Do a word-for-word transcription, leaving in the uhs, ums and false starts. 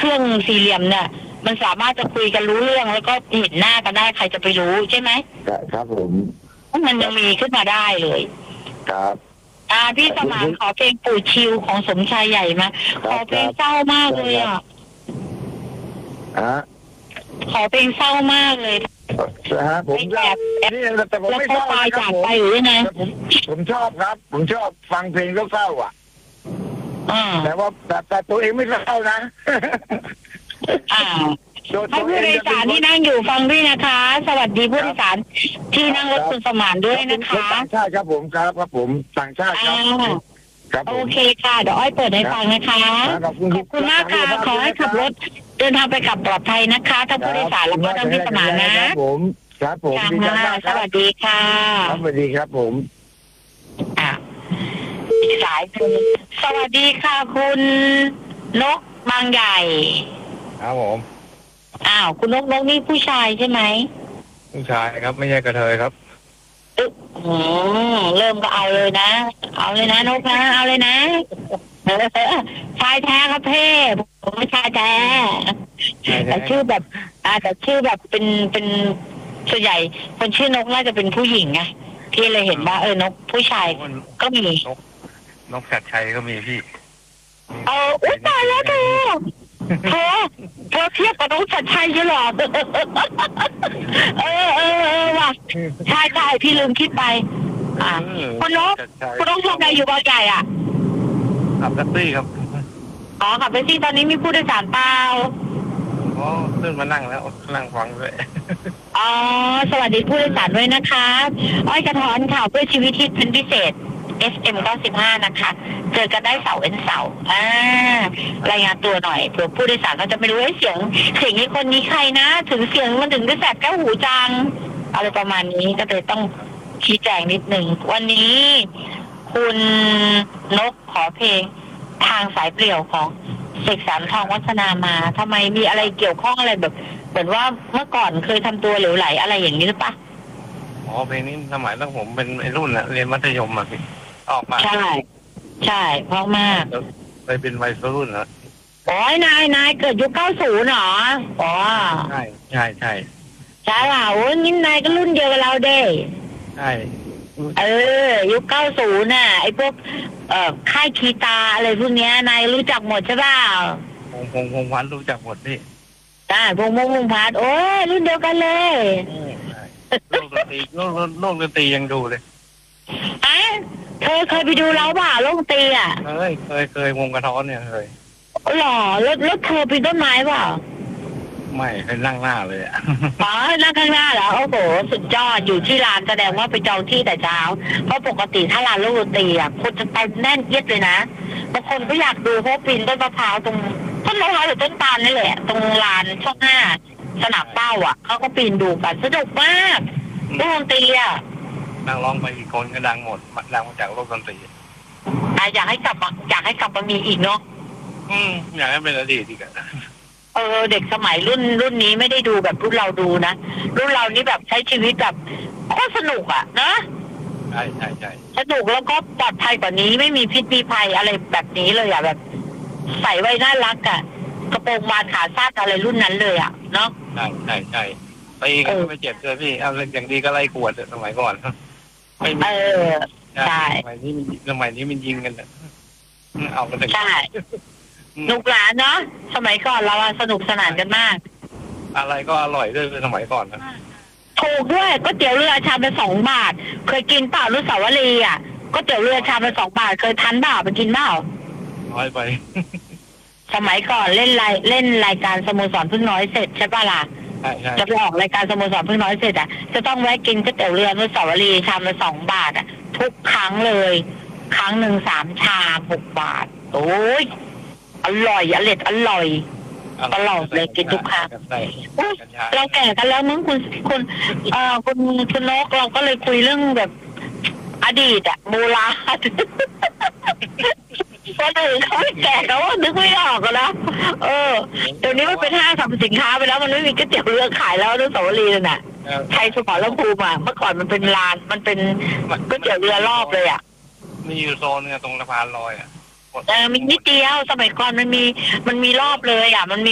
รื่องสี่เหลี่ยมเนี่ยมันสามารถจะคุยกันรู้เรื่องแล้วก็เห็นหน้ากันได้ใครจะไปรู้ใช่ไหมครับผมมันยังมีขึ้นมาได้เลยครับอ่าพี่สมานขอเพลงปู่ชิวของสมชายใหญ่มาขอเพลงเศร้ามากเลยอ่ะอ่ะขอเพลงเศร้ามากเลยฮะผมแอบนี่แต่ผมไม่ชอบจากไปหรือยังไงผมผมชอบครับผมชอบฟังเพลงเศร้าๆอ่ะแต่ว่าแต่แต่ตัวเองไม่เศร้านะอ่าให้ผู้โดยสารที่นั่งอยู่ฟังด้วยนะคะสวัสดีผู้โดยสารที่นั่งรถคุณสมานด้วยนะคะต่างชาติครับผมครับครับผมต่างชาติครับโอเคค่ะเดี๋ยวอ้อยเปิดให้ฟังนะคะขอบคุณมากค่ะขอให้ขับรถเดินทางไปกลับปลอดภัยนะคะทั้งผู้โดยสารแล้วก็ทั้งพี่สมานนะครับผมครับผมสวัสดีค่ะสวัสดีครับผมอ่ะสายคุณสวัสดีค่ะคุณนกบางใหญ่ครับผมอ้าวคุณนกนกนี่ผู้ชายใช่ไหมผู้ชายครับไม่ใช่กระเทยครับเออเริ่มก็เอาเลยนะเอาเลยนะนกนะเอาเลยนะชายแท้ครับเพ่ผมไม่ชายแท้แต่ชื่อแบบอาแต่ชื่อแบบเป็นเป็นส่วนใหญ่คนชื่อนกน่าจะเป็นผู้หญิงไงพี่เลยเห็นว่าเออนกผู้ชายก็มีนกนกชัดชัยก็มีพี่เอออุ้ยตายแล้วเธอเธอเธอเทียบกับนกชัดชัยใช่หรอเออเออเออว่ะใช่ใช่พี่ลืมคิดไปอ่าคุณนกคุณนกทำอะไรอยู่บางใหญ่อ่ะขับแท็กซี่ครับอ๋อขับแท็กซี่ตอนนี้มีผู้โดยสารเปล่าอ๋อขึ้นมานั่งแล้วนั่งฟังด้วยอ๋อสวัสดีผู้โดยสารด้วยนะคะอ้อยกระท้อนข่าวเพื่อชีวิตที่เป็นพิเศษ เอฟ เอ็ม เก้าสิบห้านะคะเจอกันได้เสาร์เว้นเสาร์อ่ารายงานตัวหน่อยเผื่อผู้โดยสารเขาจะไม่รู้เสียงเสียงนี้คนนี้ใครนะถึงเสียงมันถึงได้แสบแก้วหูจังอะไรประมาณนี้ก็เลยต้องชี้แจงนิดหนึ่งวันนี้คุณนกขอเพลงทางสายเปลี่ยวของเสกสรรทองวัฒนามาทำไมมีอะไรเกี่ยวข้องอะไรแบบเหมือนว่าเมื่อก่อนเคยทำตัวเหลวไหลอะไรอย่างนี้หรือปะอ๋อเพลงนี้สมัยตั้งผมเป็นไอ้รุ่นอะเรียนมัธยมมาสิออกมาใช่ใช่เพราะมากไปเป็นวัยรุ่นนะโอ้ยนายนายเกิดยุคเก้าศูนย์หรออ๋อใช่ใช่ใช่ใช่ป่ะโอ้ยนี่นายก็รุ่นเดียวกับเราเด้ใช่เออยุคเก้าศูนย์น่ะไอ้พวกเอ่อค่ายคีตาอะไรพวกเนี้ยนายรู้จักหมดใช่ป่ะพงพงพงพันรู้จักหมดนี่ใช่พงพงพงพันโอ้ยรุ่นเดียวกันเลยโลกดนตรีโลกโลกดนตรียังดูเลยอ่ะเคยเคยไปดูแล้วป่ะโลกดนตรีอ่ะเคยเคยเคยวงกระท้อนเนี่ยเคยหรอแล้วแล้วเธอปีนต้นไม้ป่ะไม่เคยนั่งหน้าเลยอ่ะอ๋อนั่งข้างหน้าเหรอโอ้โหสุดยอดอยู่ที่ลานแสดงว่าไปจองที่แต่เช้าเพราะปกติถ้าลานโลกดนตรีอ่ะคนจะเต็มแน่นเอียดเลยนะบางคนก็อยากดูเพราะปีนต้นมะพร้าวตรงต้นมะพร้าวหรือต้นตาลนี่แหละตรงลานช่องห้าสนามเป้าอ่ะเขาก็ปีนดูกันสนุกมากโลกดนตรีอ่ะนั่งร้องไปอีกคนก็ดังหมดดังมาจากโลกดนตรีอ่ะอยากให้กลับมาอยากให้กลับมามีอีกเนาะอืมอยากให้เป็นอดีตอีกอ่ะเออเด็กสมัยรุ่นรุ่นนี้ไม่ได้ดูแบบรุ่นเราดูนะรุ่นเรานี่แบบใช้ชีวิตแบบโคตรสนุกอ่ะนะใช่ใช่ใช่สนุกแล้วก็ปลอดภัยกว่านี้ไม่มีพิษมีภัยอะไรแบบนี้เลยอ่ะแบบใส่ไว้น่ารักอ่ะกระโปรงบานขาสั้นอะไรรุ่นนั้นเลยอ่ะเนาะใช่ใช่ใช่ตีกันไม่เจ็บเลยพี่เอาอย่างดีก็ไล่กวดสมัยก่อนไม่เออใช่สมัยนี้มันสมัยนี้มันยิงกันเอากันใช่หนุกหลานเนาะสมัยก่อนเราสนุกสนานกันมากอะไรก็อร่อยด้วยสมัยก่อนนะถูกด้วยก๋วยเตี๋ยวเรือชามละสองบาทเคยกินเปล่ารุ่นสาวรีอ่ะก๋วยเตี๋ยวเรือชามละสองบาทเคยทันเปล่าไปกินเปล่าน้อยไปสมัยก่อนเล่นรายเล่นรายการสโมสรพึ่งน้อยเสร็จใช่ป่ะล่ะจะไปออกรายการสโมสรพึ่งน้อยเสร็จอ่ะจะต้องแวะกินก๋วยเตี๋ยวเรือรุ่นสาวรีชามละสองบาทอ่ะทุกครั้งเลยครั้งหนึ่งสามชามหกบาทโอ้ยอร่อยอร่อยอร่อยตลอดเลยกินทุกครั้งเราแก่กันแล้วมั้งคุณคุณเอ่อคุณคุณนกเราก็เลยคุยเรื่องแบบอดีตอะโบราณคนอื่นเขาแก่แล้วนึกไม่ออกกันนะเออเดี๋ยวนี้มันเป็นห้างสรรพสินค้าไปแล้วมันไม่มีก๋วยเตี๋ยวเรือขายแล้วด้วยสาวรีเลยน่ะใครสมรลำพูมาเมื่อก่อนมันเป็นลานมันเป็นก๋วยเตี๋ยวเรือรอบเลยอะมีอยู่โซนเนี่ยตรงสะพานลอยอะเออมีนิดเดียวสมัยก่อนมันมีมันมีรอบเลยอ่ะมันมี